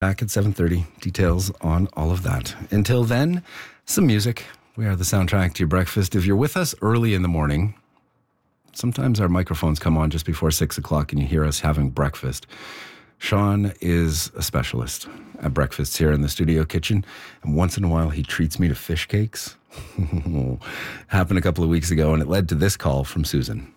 Back at 7:30. Details on all of that. Until then, some music. We are the soundtrack to your breakfast. If you're with us early in the morning, sometimes our microphones come on just before 6 o'clock and you hear us having breakfast. Sean is a specialist at breakfasts here in the studio kitchen. And once in a while, he treats me to fish cakes. Happened a couple of weeks ago, and it led to this call from Susan.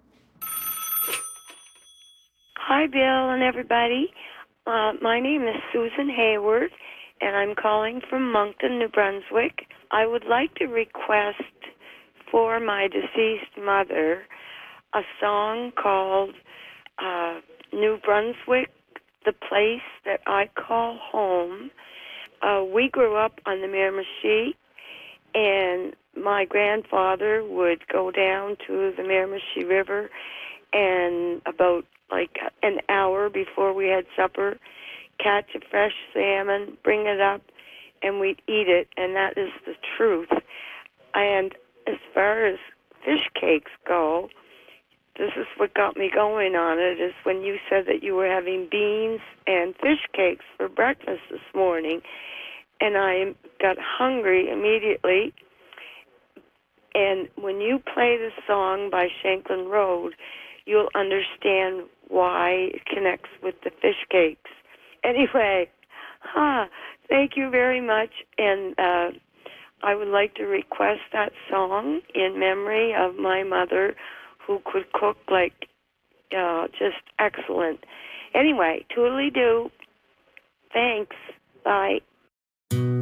Hi, Bill and everybody. My name is Susan Hayward, and I'm calling from Moncton, New Brunswick. I would like to request for my deceased mother a song called New Brunswick, the place that I call home. We grew up on the Miramichi, and my grandfather would go down to the Miramichi River, and about like an hour before we had supper, catch a fresh salmon, bring it up, and we'd eat it, and that is the truth. And as far as fish cakes go, this is what got me going on it, is when you said that you were having beans and fish cakes for breakfast this morning, and I got hungry immediately. And when you play the song by Shanklin Road, you'll understand why it connects with the fish cakes. Anyway, thank you very much, and I would like to request that song in memory of my mother, who could cook like just excellent. Anyway, toodly-doo. Thanks. Bye.